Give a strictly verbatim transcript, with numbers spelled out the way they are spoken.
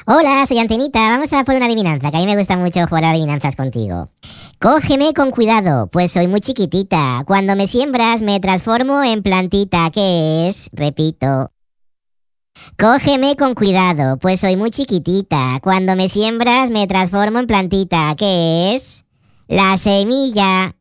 Hola, soy Antenita. Vamos a por una adivinanza, que a mí me gusta mucho jugar a adivinanzas contigo. Cógeme con cuidado, pues soy muy chiquitita. Cuando me siembras me transformo en plantita. ¿Qué es? Repito. Cógeme con cuidado, pues soy muy chiquitita. Cuando me siembras me transformo en plantita. ¿Qué es? La semilla.